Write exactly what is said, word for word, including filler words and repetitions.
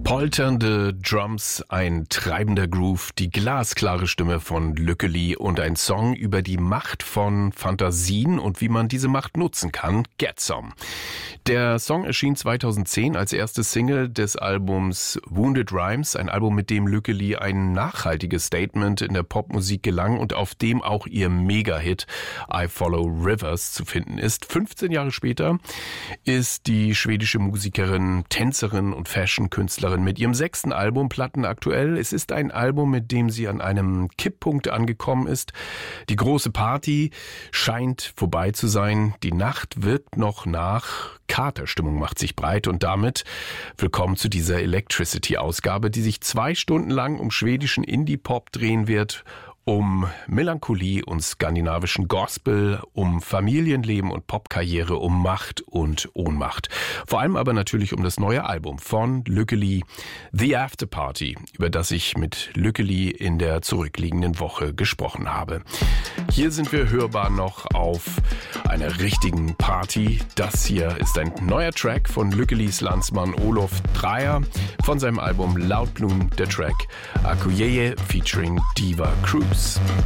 Polternde Drums, ein treibender Groove, die glasklare Stimme von Lückeli und ein Song über die Macht von Fantasien und wie man diese Macht nutzen kann, Get Some. Der Song erschien zweitausendzehn als erste Single des Albums Wounded Rhymes, ein Album, mit dem Lückeli ein nachhaltiges Statement in der Popmusik gelang und auf dem auch ihr Mega-Hit I Follow Rivers zu finden ist. fünfzehn Jahre später ist die schwedische Musikerin, Tänzerin und Fashion-Künstlerin mit ihrem sechsten Album plattenaktuell. Es ist ein Album, mit dem sie an einem Kipppunkt angekommen ist. Die große Party scheint vorbei zu sein. Die Nacht wirkt noch nach. Katerstimmung macht sich breit und damit willkommen zu dieser Electricity-Ausgabe, die sich zwei Stunden lang um schwedischen Indie-Pop drehen wird, um Melancholie und skandinavischen Gospel, um Familienleben und Popkarriere, um Macht und Ohnmacht. Vor allem aber natürlich um das neue Album von Lückeli, The After Party, über das ich mit Lückeli in der zurückliegenden Woche gesprochen habe. Hier sind wir hörbar noch auf einer richtigen Party. Das hier ist ein neuer Track von Lückelis Landsmann Olof Dreyer von seinem Album Loud Bloom, der Track Akuyeye featuring Diva Cruise.